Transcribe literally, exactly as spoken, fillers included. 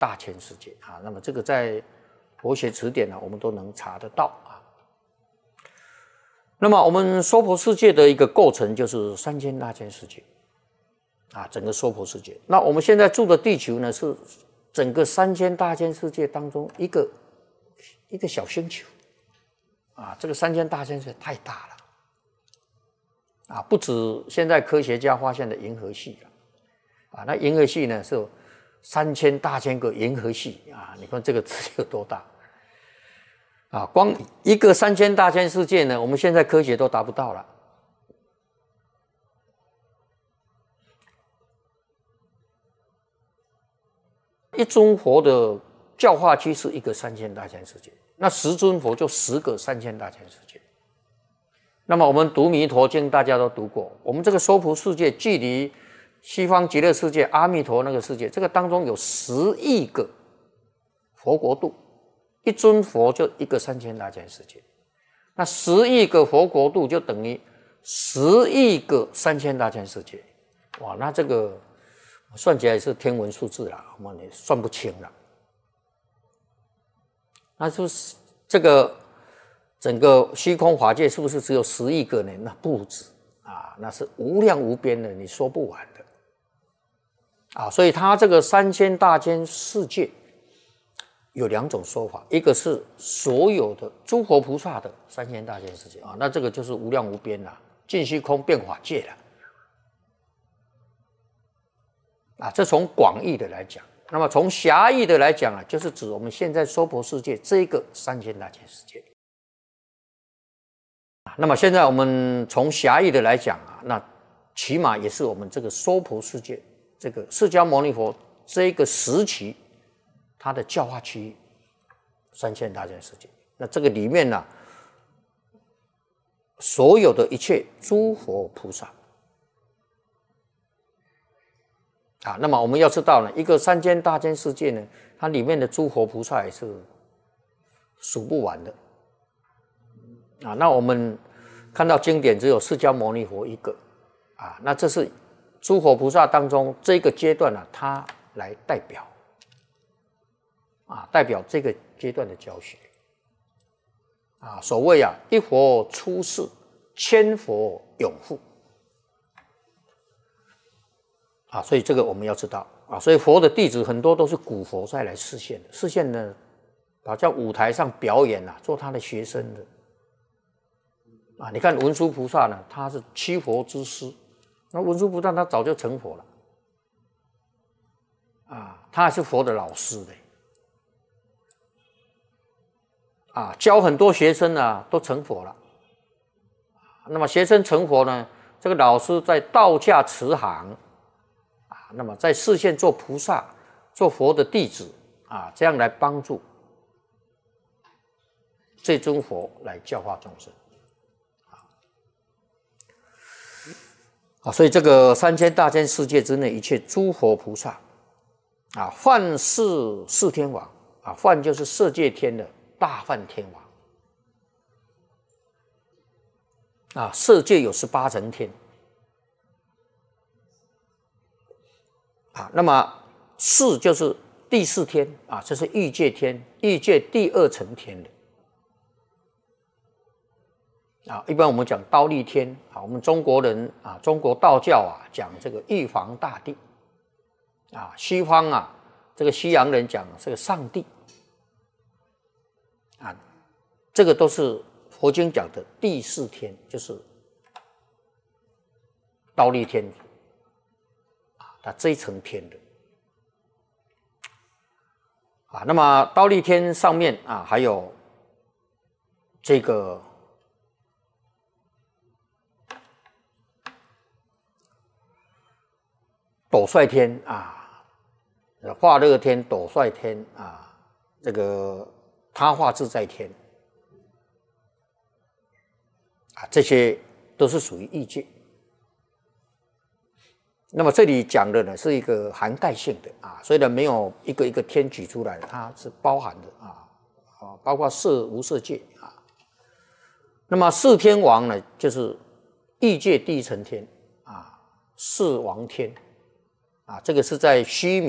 大千世界啊。那么这个在佛学词典呢、啊，我们都能查得到啊。那么我们娑婆世界的一个构成就是三千大千世界啊，整个娑婆世界。那我们现在住的地球呢，是整个三千大千世界当中一个一个小星球啊。这个三千大千世界太大了啊，不止现在科学家发现的银河系了啊。那银河系呢是有三千大千个银河系啊，你看这个字有多大啊！光一个三千大千世界呢，我们现在科学都达不到了。一尊佛的教化区是一个三千大千世界，那十尊佛就十个三千大千世界。那么我们读弥陀经，大家都读过，我们这个娑婆世界距离西方极乐世界阿弥陀那个世界，这个当中有十亿个佛国度，一尊佛就一个三千大千世界，那十亿个佛国度就等于十亿个三千大千世界。哇，那这个算起来是天文数字啦，我们也算不清了。那就是这个整个虚空法界是不是只有十亿个呢？那不止啊，那是无量无边的，你说不完的啊。所以它这个三千大千世界有两种说法，一个是所有的诸佛菩萨的三千大千世界啊，那这个就是无量无边啦，尽虚空遍法界了啊。这从广义的来讲，那么从狭义的来讲啊，就是指我们现在娑婆世界这个三千大千世界。那么现在我们从狭义的来讲啊，那起码也是我们这个娑婆世界，这个释迦牟尼佛这个时期它的教化区域三千大千世界。那这个里面呢、啊，所有的一切诸佛菩萨啊，那么我们要知道呢，一个三千大千世界呢，它里面的诸佛菩萨也是数不完的啊。那我们看到经典只有释迦牟尼佛一个啊，那这是诸佛菩萨当中这个阶段呢、啊，它来代表啊，代表这个阶段的教学啊。所谓啊，一佛出世，千佛永护啊，所以这个我们要知道啊。所以佛的弟子很多都是古佛再来示现的，示现呢，好像舞台上表演啊，做他的学生的啊。你看文殊菩萨呢，他是七佛之师，那文殊菩萨他早就成佛了啊，他还是佛的老师的啊，教很多学生啊都成佛了。那么学生成佛呢，这个老师在道驾慈航啊，那么在示现做菩萨、做佛的弟子啊，这样来帮助这尊佛来教化众生啊。所以这个三千大千世界之内，一切诸佛菩萨啊，梵是四天王啊，梵就是色界天的大梵天王啊，色界有十八层天啊，那么四就是第四天啊，这是欲界天，欲界第二层天的啊。一般我们讲忉利天啊，我们中国人啊，中国道教啊讲这个玉皇大帝啊，西方啊这个西洋人讲这个上帝啊，这个都是佛经讲的第四天，就是忉利天啊，它这一层天的啊。那么忉利天上面啊，还有这个斗率天啊，化乐天、斗率天啊，这个他化自在天啊，这些都是属于欲界。那么这里讲的呢是一个涵盖性的啊，所以呢没有一个一个天举出来，它是包含的啊，啊，包括色无色界啊。那么四天王呢，就是欲界第一层天啊，四王天啊，这个是在须弥